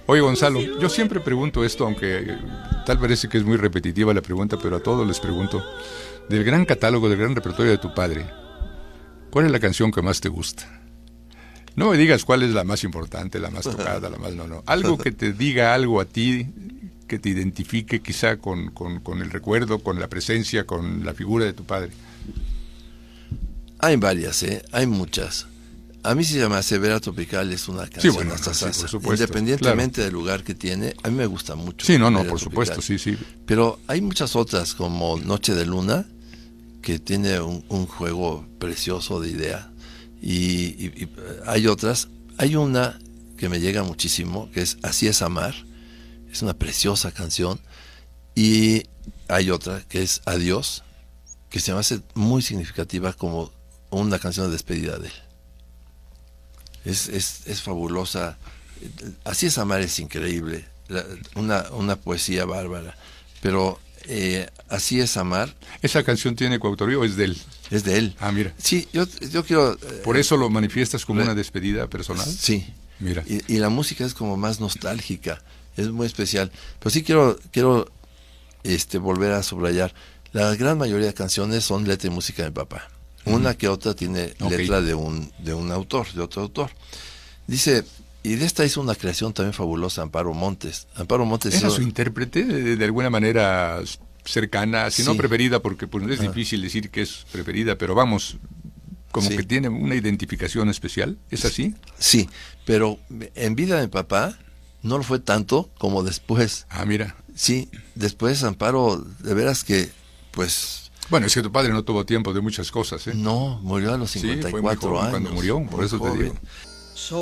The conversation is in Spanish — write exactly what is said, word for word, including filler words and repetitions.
Oye, Gonzalo, yo siempre pregunto esto, aunque eh, tal parece que es muy repetitiva la pregunta, pero a todos les pregunto, del gran catálogo, del gran repertorio de tu padre, ¿cuál es la canción que más te gusta? No me digas cuál es la más importante, la más tocada, la más... No, no. Algo que te diga algo a ti, que te identifique quizá con, con, con el recuerdo, con la presencia, con la figura de tu padre. Hay varias, ¿eh? Hay muchas. A mí se llama Severa Tropical, es una canción Sí, bueno, hasta no, sí, salsa. por supuesto, Independientemente claro. del lugar que tiene, a mí me gusta mucho. Sí, no, no, Severa por Tropical. supuesto, sí, sí. Pero hay muchas otras, como Noche de Luna, que tiene un, un juego precioso de idea. Y, y, y hay otras. Hay una que me llega muchísimo, que es Así es amar. Es una preciosa canción. Y hay otra que es Adiós, que se me hace muy significativa como una canción de despedida de él. Es, es, es fabulosa. Así es amar es increíble. La, una, una poesía bárbara. Pero eh, Así es amar. ¿Esa canción tiene coautoría o es de él? Es de él. Ah, mira. Sí, yo, yo quiero... Eh, ¿Por eso lo manifiestas como re, una despedida personal? Sí. Mira. Y, y la música es como más nostálgica. Es muy especial. Pero sí quiero, quiero este, volver a subrayar. La gran mayoría de canciones son letra y música de mi papá. Mm. Una que otra tiene okay. letra de un, de un autor, de otro autor. Dice... Y de esta hizo una creación también fabulosa, Amparo Montes. Amparo Montes ¿Era hizo... su intérprete de, de alguna manera cercana, si sí. no preferida, porque pues, es ah. difícil decir que es preferida, pero vamos, como sí. que tiene una identificación especial? ¿Es así? Sí, pero en vida de mi papá no lo fue tanto como después. Ah, mira. Sí, después Amparo, de veras que, pues... Bueno, es que tu padre no tuvo tiempo de muchas cosas, ¿eh? No, murió a los cincuenta y cuatro sí, fue muy joven años. cuando murió, por eso joven. te digo.